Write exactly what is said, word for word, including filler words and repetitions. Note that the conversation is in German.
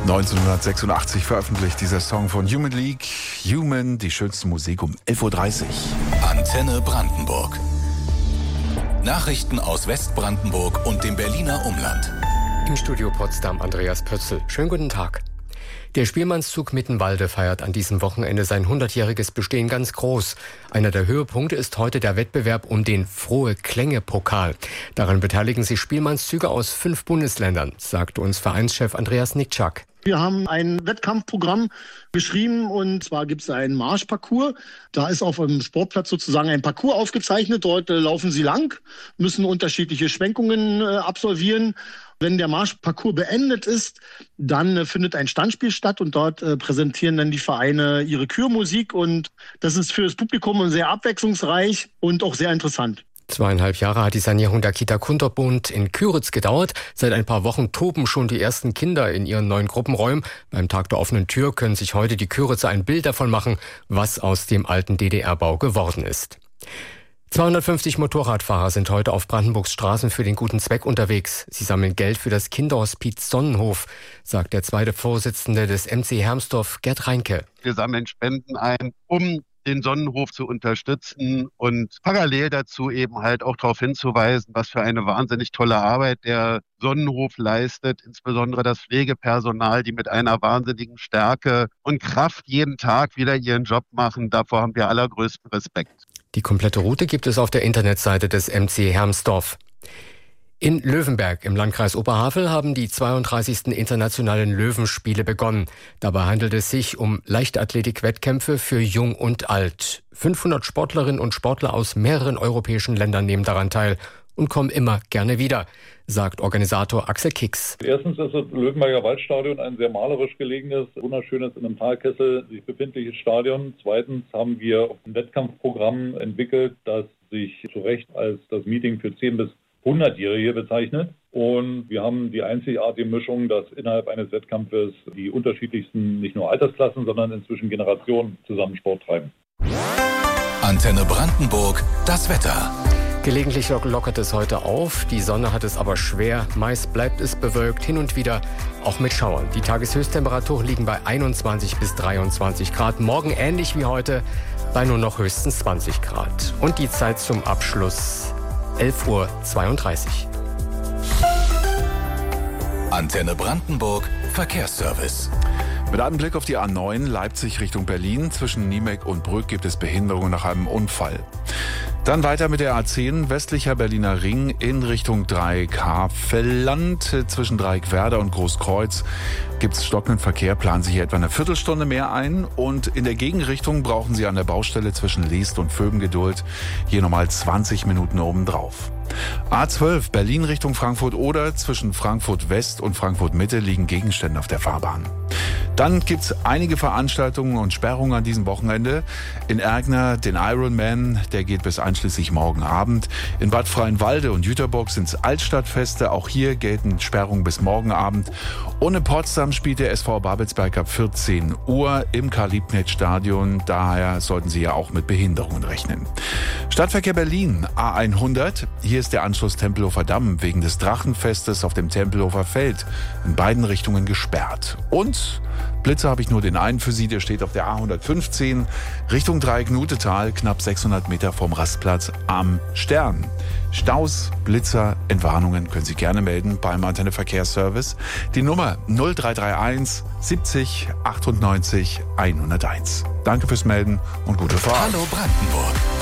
neunzehnhundertsechsundachtzig veröffentlicht dieser Song von Human League. Human, die schönste Musik um elf Uhr dreißig. Antenne Brandenburg. Nachrichten aus Westbrandenburg und dem Berliner Umland. Im Studio Potsdam Andreas Pötzl. Schönen guten Tag. Der Spielmannszug Mittenwalde feiert an diesem Wochenende sein hundertjähriges Bestehen ganz groß. Einer der Höhepunkte ist heute der Wettbewerb um den Frohe Klänge-Pokal. Daran beteiligen sich Spielmannszüge aus fünf Bundesländern, sagt uns Vereinschef Andreas Nikczak. Wir haben ein Wettkampfprogramm geschrieben und zwar gibt es einen Marschparcours. Da ist auf dem Sportplatz sozusagen ein Parcours aufgezeichnet. Dort äh, laufen sie lang, müssen unterschiedliche Schwenkungen äh, absolvieren. Wenn der Marschparcours beendet ist, dann äh, findet ein Standspiel statt und dort äh, präsentieren dann die Vereine ihre Kürmusik. Und das ist für das Publikum sehr abwechslungsreich und auch sehr interessant. Zweieinhalb Jahre hat die Sanierung der Kita Kunterbund in Kyritz gedauert. Seit ein paar Wochen toben schon die ersten Kinder in ihren neuen Gruppenräumen. Beim Tag der offenen Tür können sich heute die Kyritzer ein Bild davon machen, was aus dem alten D D R-Bau geworden ist. zweihundertfünfzig Motorradfahrer sind heute auf Brandenburgs Straßen für den guten Zweck unterwegs. Sie sammeln Geld für das Kinderhospiz Sonnenhof, sagt der zweite Vorsitzende des M C Hermsdorf, Gerd Reinke. Wir sammeln Spenden ein, um den Sonnenhof zu unterstützen und parallel dazu eben halt auch darauf hinzuweisen, was für eine wahnsinnig tolle Arbeit der Sonnenhof leistet, insbesondere das Pflegepersonal, die mit einer wahnsinnigen Stärke und Kraft jeden Tag wieder ihren Job machen. Davor haben wir allergrößten Respekt. Die komplette Route gibt es auf der Internetseite des M C Hermsdorf. In Löwenberg im Landkreis Oberhavel haben die zweiunddreißigsten internationalen Löwenspiele begonnen. Dabei handelt es sich um Leichtathletik-Wettkämpfe für Jung und Alt. fünfhundert Sportlerinnen und Sportler aus mehreren europäischen Ländern nehmen daran teil und kommen immer gerne wieder, sagt Organisator Axel Kicks. Erstens ist das Löwenberger Waldstadion ein sehr malerisch gelegenes, wunderschönes, in einem Talkessel sich befindliches Stadion. Zweitens haben wir ein Wettkampfprogramm entwickelt, das sich zu Recht als das Meeting für zehn bis hundertjährige bezeichnet. Und wir haben die einzigartige Mischung, dass innerhalb eines Wettkampfes die unterschiedlichsten, nicht nur Altersklassen, sondern inzwischen Generationen zusammen Sport treiben. Antenne Brandenburg, das Wetter. Gelegentlich lockert es heute auf, die Sonne hat es aber schwer. Meist bleibt es bewölkt, hin und wieder auch mit Schauern. Die Tageshöchsttemperaturen liegen bei einundzwanzig bis dreiundzwanzig Grad. Morgen ähnlich wie heute, bei nur noch höchstens zwanzig Grad. Und die Zeit zum Abschluss elf Uhr zweiunddreißig. Antenne Brandenburg, Verkehrsservice. Mit einem Blick auf die A neun Leipzig Richtung Berlin. Zwischen Niemek und Brück gibt es Behinderungen nach einem Unfall. Dann weiter mit der A zehn, westlicher Berliner Ring in Richtung Dreieck-Havelland. Zwischen Dreieck-Werder und Großkreuz gibt es stockenden Verkehr, planen Sie hier etwa eine Viertelstunde mehr ein. Und in der Gegenrichtung brauchen Sie an der Baustelle zwischen Leest und Vöbengeduld hier nochmal zwanzig Minuten obendrauf. A zwölf, Berlin Richtung Frankfurt-Oder. Zwischen Frankfurt-West und Frankfurt-Mitte liegen Gegenstände auf der Fahrbahn. Dann gibt's einige Veranstaltungen und Sperrungen an diesem Wochenende. In Ergner den Ironman, der geht bis einschließlich morgen Abend. In Bad Freienwalde und Jüterbock sind's Altstadtfeste. Auch hier gelten Sperrungen bis morgen Abend. Und in Potsdam spielt der S V Babelsberg ab vierzehn Uhr im Karl-Liebknecht-Stadion. Daher sollten Sie ja auch mit Behinderungen rechnen. Stadtverkehr Berlin, A hundert. Hier ist der Anschluss Tempelhofer Damm wegen des Drachenfestes auf dem Tempelhofer Feld in beiden Richtungen gesperrt. Und Blitzer habe ich nur den einen für Sie, der steht auf der A hundertfünfzehn Richtung Dreieck-Nutetal, knapp sechshundert Meter vom Rastplatz am Stern. Staus, Blitzer, Entwarnungen können Sie gerne melden beim Antenne Verkehrsservice. Die Nummer null drei drei eins siebzig achtundneunzig hunderteins. Danke fürs Melden und gute Fahrt. Hallo Brandenburg.